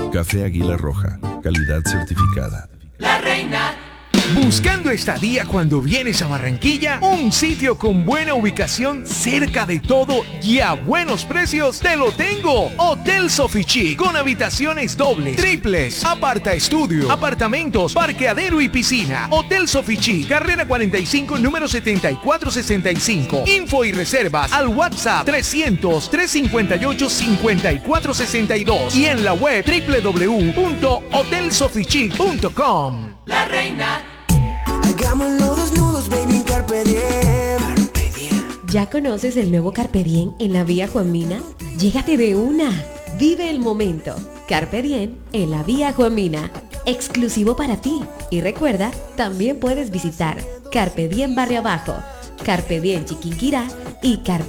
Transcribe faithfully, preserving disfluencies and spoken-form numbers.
Café Águila Roja, calidad certificada. La Reina. Buscando estadía cuando vienes a Barranquilla, un sitio con buena ubicación cerca de todo y a buenos precios, te lo tengo. Hotel Sofichic, con habitaciones dobles, triples, aparta estudio, apartamentos, parqueadero y piscina. Hotel Sofichic, carrera cuarenta y cinco, número setenta y cuatro sesenta y cinco. Info y reservas al WhatsApp trescientos, trescientos cincuenta y ocho, cincuenta y cuatro sesenta y dos y en la web doble u doble u doble u punto hotel sofichic punto com. La Reina. Hagámoslo desnudos, baby, carpe diem. ¿Ya conoces el nuevo Carpe Diem en la vía Juan Mina? Llégate de una. Vive el momento. Carpe Diem en la vía Juan Mina. Exclusivo para ti. Y recuerda, también puedes visitar Carpe Diem Barrio Abajo, Carpe Diem Chiquinquirá y Carpe